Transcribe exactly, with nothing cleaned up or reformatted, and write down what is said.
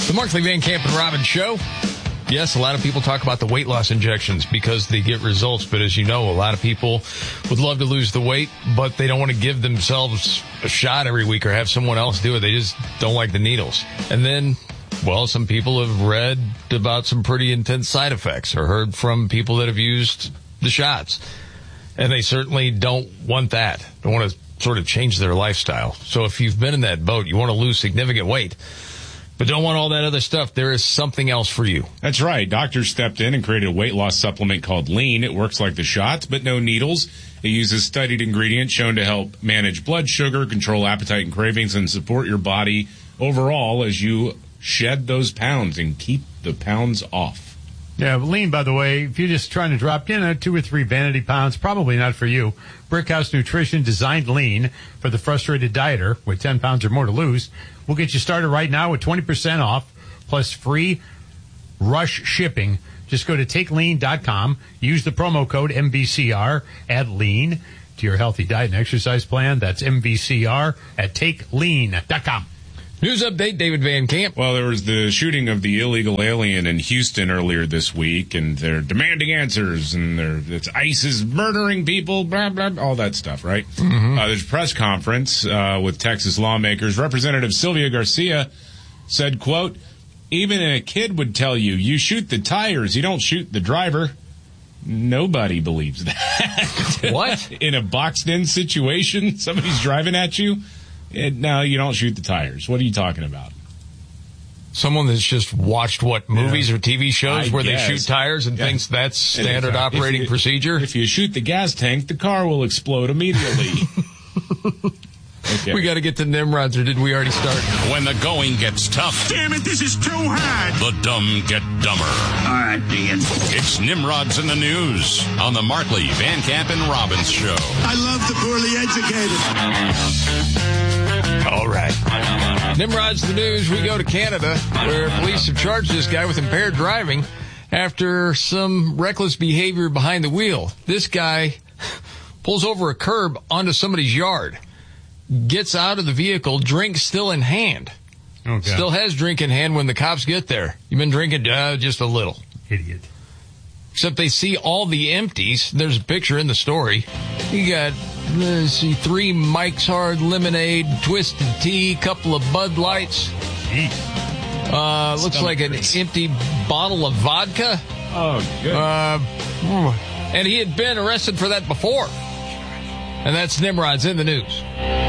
The Markley, Van Camp, and Robbins Show. Yes, a lot of people talk about the weight loss injections because they get results. But as you know, a lot of people would love to lose the weight, but they don't want to give themselves a shot every week or have someone else do it. They just don't like the needles. And then, well, some people have read about some pretty intense side effects or heard from people that have used the shots. And they certainly don't want that. They want to sort of change their lifestyle. So if you've been in that boat, you want to lose significant weight, but don't want all that other stuff, there is something else for you. That's right. Doctors stepped in and created a weight loss supplement called Lean. It works like the shots, but no needles. It uses studied ingredients shown to help manage blood sugar, control appetite and cravings, and support your body overall as you shed those pounds and keep the pounds off. Yeah, Lean, by the way, if you're just trying to drop, you know, two or three vanity pounds, probably not for you. Brickhouse Nutrition designed Lean for the frustrated dieter with ten pounds or more to lose. We'll get you started right now with twenty percent off plus free rush shipping. Just go to take lean dot com, use the promo code M V C R, add Lean to your healthy diet and exercise plan. That's M V C R at take lean dot com. News update, David Van Camp. Well, there was the shooting of the illegal alien in Houston earlier this week, and they're demanding answers, and they're, it's ICE is murdering people, blah, blah, all that stuff, right? Mm-hmm. Uh, there's a press conference uh, with Texas lawmakers. Representative Sylvia Garcia said, quote, even a kid would tell you, you shoot the tires, you don't shoot the driver. Nobody believes that. What? In a boxed-in situation, somebody's driving at you. It, no, you don't shoot the tires. What are you talking about? Someone that's just watched, what, movies yeah. or T V shows I where guess. they shoot tires and yeah. thinks that's standard uh, operating if you, procedure? If you shoot the gas tank, the car will explode immediately. Okay. We got to get to Nimrods, or did we already start? When the going gets tough. Damn it, this is too hard. The dumb get dumber. All right, Ian. It's Nimrods in the News on the Markley, Van Camp, and Robbins Show. I love the poorly educated. All right. Nimrod's the News. We go to Canada, where police have charged this guy with impaired driving after some reckless behavior behind the wheel. This guy pulls over a curb onto somebody's yard, gets out of the vehicle, drink still in hand. Okay. Still has drink in hand when the cops get there. You've been drinking uh, just a little. Idiot. Except they see all the empties. There's a picture in the story. You got, let's see, three Mike's Hard Lemonade, Twisted Tea, couple of Bud Lights. Uh, looks like an empty bottle of vodka. Oh, good. Uh, and he had been arrested for that before. And that's Nimrod's in the News.